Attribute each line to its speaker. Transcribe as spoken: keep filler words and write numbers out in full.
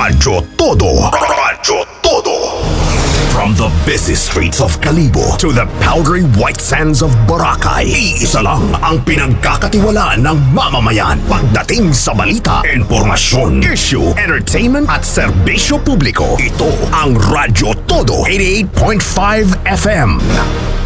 Speaker 1: Radyo Todo. Radyo Todo. From the busy streets of Kalibo to the powdery white sands of Boracay, iisa lang ang pinagkakatiwalaan ng mamamayan pagdating sa balita, impormasyon, issue, entertainment at serbisyo publiko. Ito ang Radyo Todo eighty-eight point five F M.